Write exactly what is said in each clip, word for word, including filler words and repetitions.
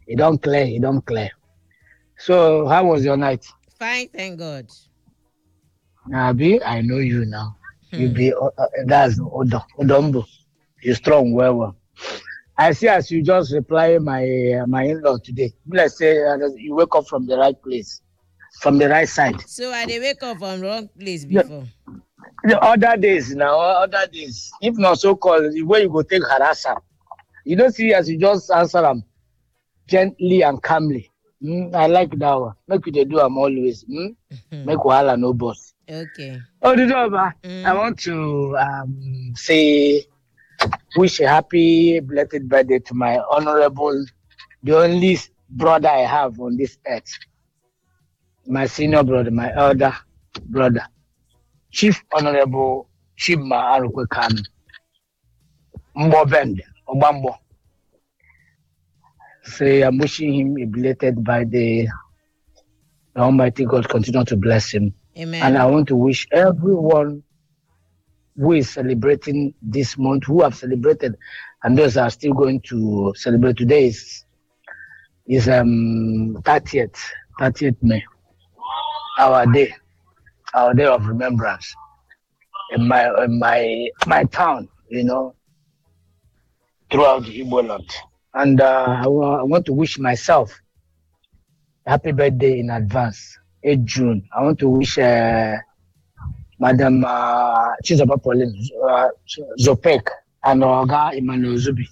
You don't clear, you don't clear. So, how was your night? Fine, thank God. Abi, I know you now. You Hmm. be, uh, uh, that's Odo, Odombo. You strong, well, well. I see as you just reply my uh, my in-law today. Let's say uh, you wake up from the right place, from the right side. So I dey wake up from wrong place The, before. the other days now, other days, if not so called, the way you go take harass am. You don't see as you just answer them gently and calmly. Mm, I like that one. Make you dey do am always. Mm? Make Hmm. wahala no boss. Okay. Oh, the Oba, I Mm. want to um, say wish a happy belated birthday to my honorable, the only brother I have on this earth, my senior brother, my elder brother, Chief Honorable Chima Arukwe Kanu, Mbo Bend, Obambo. Say I'm wishing him a belated birthday. The Almighty God continue to bless him. And I Amen. want to wish everyone who is celebrating this month, who have celebrated, and those are still going to celebrate. Today is is um thirtieth, thirtieth May, our day, our day of remembrance in my in my my town, you know, throughout the Igbo land. And uh, I, wa- I want to wish myself happy birthday in advance, eighth June. I want to wish uh, Madam uh, Chizaba Pauline uh, Zopek and Oga Emmanuel Zubi.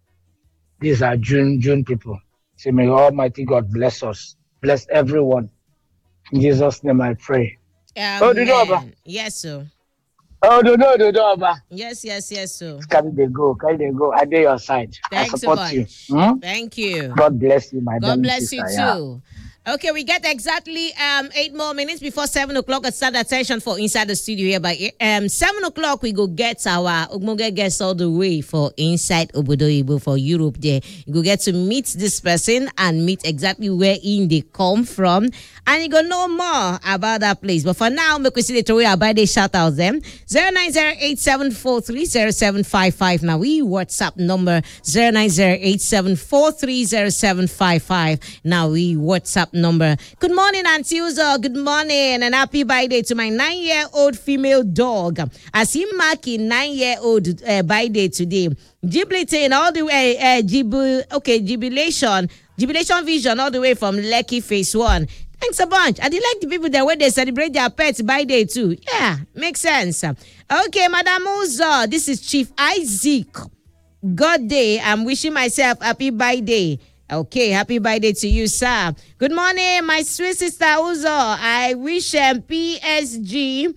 These are June June people. So may Almighty God bless us, bless everyone. In Jesus' name I pray. Oh, the Oba. Amen. Yes, sir. Oh, no, no, no, no, Oba. Yes, yes, yes, sir. Carry they go, carry they go. I dare your side. I Thanks a support you. bunch. Hmm? Thank you. God bless you, my God darling bless you sister. Yeah. too. Okay, we get exactly um eight more minutes before seven o'clock. I start attention for inside the studio here. By um seven o'clock, we go get our Ogmoge guests all the way for inside Obodo Ibo for Europe. There, you go get to meet this person and meet exactly where in they come from, and you go know more about that place. But for now, make we see the throw our birthday shout out them zero nine zero eight seven four three zero seven five five. Now we WhatsApp number zero nine zero eight seven four three zero seven five five. Now we WhatsApp number. Good morning, Auntie Uzo. Good morning and happy birthday to my nine-year-old female dog. As he marking nine-year-old uh, birthday today. Jubilating all the way, uh, jibu, okay, jubilation, jubilation vision all the way from Lekki Phase One. Thanks a bunch. I did like the people that when they celebrate their pets birthday too. Yeah, makes sense. Okay, Madam Uzo, this is Chief Isaac. God day. I'm wishing myself happy birthday. Okay, happy birthday to you, sir. Good morning, my sweet sister Uzo. I wish um, P S G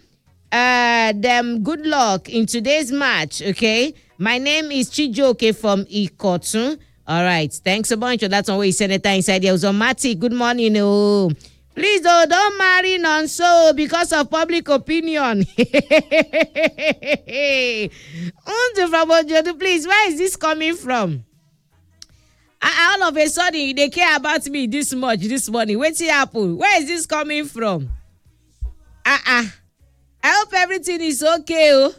uh them good luck in today's match. Okay, my name is Chijoke from Ikotun. All right, thanks a bunch. That's on way Senator inside there. Uzomati, good morning. Oh. Please, oh, don't marry non-so because of public opinion. Unto from Ojodu, please, where is this coming from? Ah, all of a sudden, they care about me this much this morning. What's happen? Where is this coming from? Ah, ah. I hope everything is okay. Oh.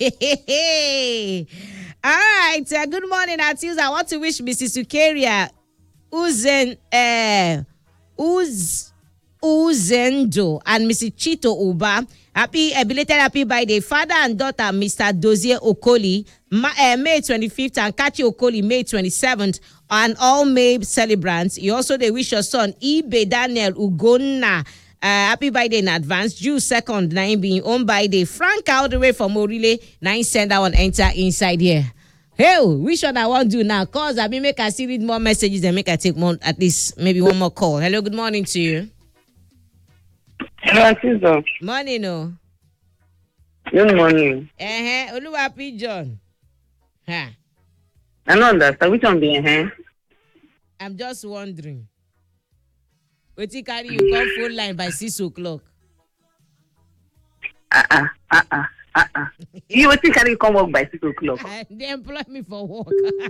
All right. Uh, good morning, Atis. I want to wish Missus Ukeria Uzen, uh, Uz. Uzendo and Missus Chito Uba. Happy uh, belated happy birthday, father and daughter, Mister Dozie Okoli, Ma, uh, May twenty-fifth, and Kachi Okoli, May twenty-seventh, and all May celebrants. You also they wish your son Ibe Daniel Ugonna. Uh, happy birthday in advance. June second, nine being owned by the Frank all the way from Orile. Nine send that one enter inside here. Hey, which one I want to do now? Cause I mean, make I see read more messages and make I take one at least maybe one more call. Hello, good morning to you. Hello, Auntie. Morning, no. Good morning. Eh, uh-huh. Oluwa Pigeon. Ha. I don't understand. Which one be eh? I'm just wondering. Wetin carry you come phone line by six o'clock? Ah ah ah ah. Uh-uh. You will think I come work by six o'clock. Uh, they employ me for work.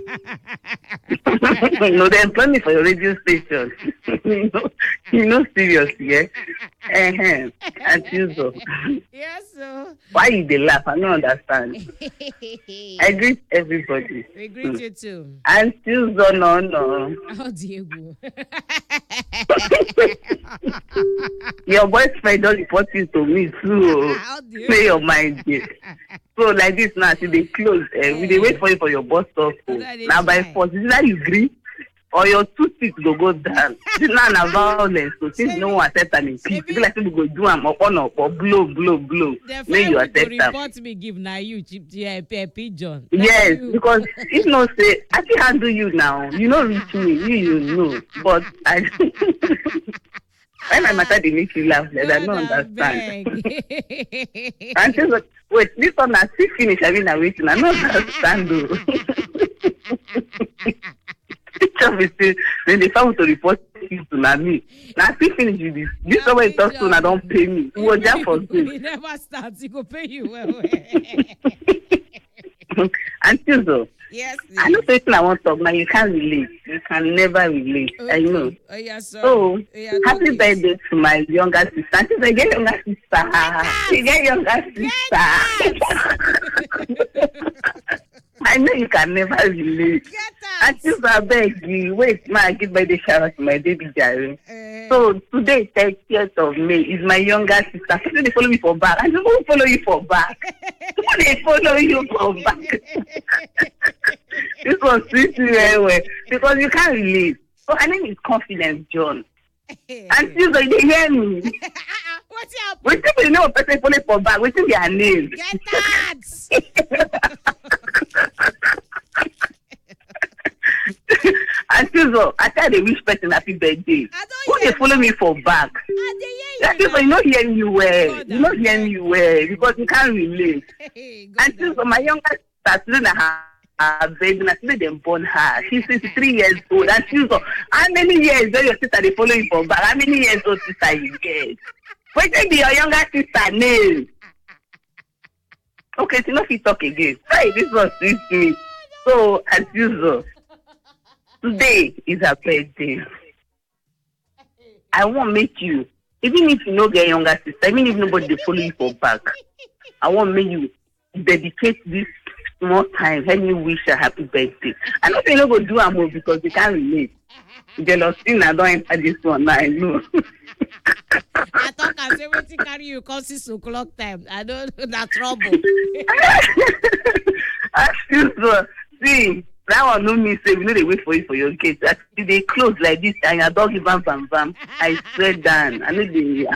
No, they employ me for your radio station. you know, you know, seriously, yeah. Uh-huh. And Tuesday. Yes, sir. Why you they laugh? I don't understand. I greet everybody. We greet you too. And Tuesday, no, no. Oh, Diego. Your boyfriend don't report you to me too. How do you? Play your mind here. So like this now, see they close. Uh, we they wait for you for your bus stop. That is Now by right. force, is that you agree? Or your two feet go go down. This now na violence. So since no one accept an increase, Shebi- people like people go do am up on up or blow, blow, blow. The Make you file to accept them. report me give na you chip uh, pigeon. Yes, You. because if no say I can handle you now, you know reach me, you you know. But I when my matter they make you laugh, like, I don't God, understand. abeg. And just like, wait, this one na still finish. I mean, I waiting. I don't understand though. Teacher will say when they found to report you to na me. Now still finish with this. This one when you talk to, I don't pay me. Who was just for We good. never start. He go pay you well, well. And Tuesday. Yes. I know something I want to talk now. You can't relate. You can never relate. I know. Oh, yes, sir. So, Oh, yeah, happy talk it. birthday to my younger sister. And she said, get younger sister. She get younger sister. I know you can never relate. Get And out. just I beg you, wait, my give birthday shout out to my baby Jerry. Eh, So today, thirtieth of May, is my younger sister. People they follow me for back. I don't want to follow you for back. People they follow you for back. This was sweet me very well because you can't relate. So her name is Confidence John. And she's like, they hear me. What's up? We think we know a person follow for back. We think their name. Get out. And she's like, I tell the wish person happy birthday. I Who don't they hear follow me for back? I dey That hear is why you not hearing you well. God, You not I hearing beg. you well because you can't relate. you. And since my younger sister, today her, her baby, and today they born her. She's sixty-three years old. And she's like, how many years do your sister they follow you for back? How many years old sister you get? What be your younger sister name? Okay, so no fit talk again. Hey, this was sweet to me. So as usual, today is her birthday. I want make you, even if you no get younger sister, even if nobody dey follow you for back, I want make you dedicate this small time. Help me wish her happy birthday. I know you no go do am because you can't relate. Jealousy na don enter this one now. I know. I talk and say wetin carry you come six o'clock time. I don't know that trouble. I still so see that one no mean say we no dey wait for you for your gate. As you dey close like this and your dog bam bam bam, I swear down. I no dey.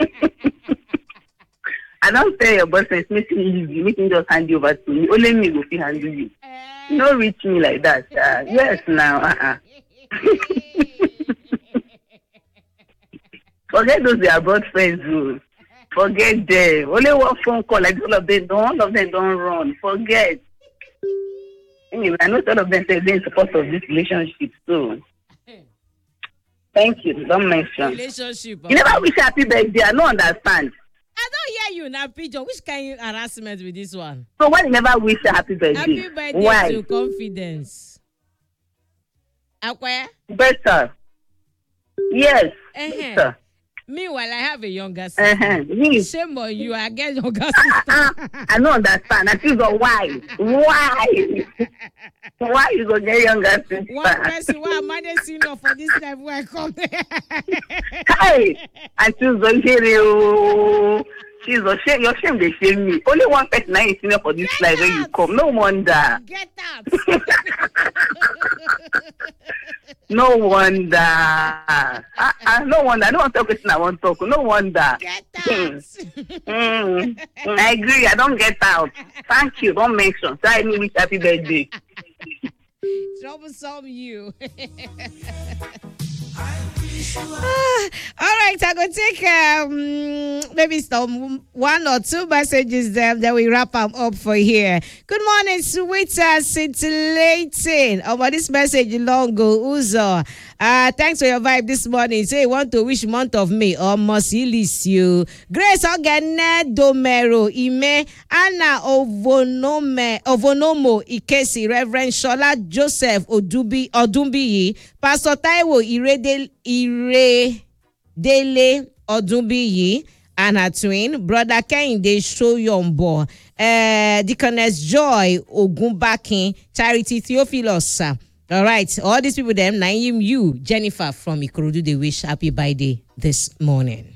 I don't tell your boyfriend make him easy, make him just hand you over to me. Only me go fit handle you. Eh. No reach me like that. Uh, yes now. Uh-uh. Forget those their broad friends. Oh. Forget them. Only one phone call like all of them. All of them don't run. Forget. Anyway, I know all of them say they're in support of this relationship. So, thank you. Don't mention. Relationship. You never wish happy birthday. I don't understand. I don't hear you now, pigeon. Which kind of harassment with this one? So why you never wish her happy birthday? Happy birthday Why? to confidence. Akwe? Better. Yes. Uh-huh. Better. Meanwhile, I have a younger sister. Uh-huh. Me. Shame on you. I get younger Ah, sister. I don't understand. I still go why? Why? Why you go get younger sister? One person why am I the senior for this life where I come Hey, and she's go hear you. She's a shame. Your shame they shame me. Only one person I senior for this Get life when you out. come. No wonder. Get out. No wonder. Uh, uh, no wonder. I don't want to talk question I want to talk. No wonder. Get Hmm. out. Mm, I agree. I don't get out. Thank you. Don't mention. Try me wish happy birthday. Troublesome you. Ah, all right. right, I go take um, maybe some one or two messages um, that we wrap them up for here. Good morning, sweeter, scintillating. Oh, but this message long go Uzo. Uh, thanks for your vibe this morning. Say you want to wish month of May or must you. Grace Ogene Domero Ime Anna Ovonome Ovonomo Ikesi Reverend Shola Joseph Odubi Odumbiyi Pastor Taiwo Irede Ire Dele Odumbiyi and her twin brother Kehinde Soyombo, uh, Deaconess Joy Ogunbakin, Charity Theophilus. All right, all these people them name you Jennifer from Ikorodu, they wish happy birthday this morning.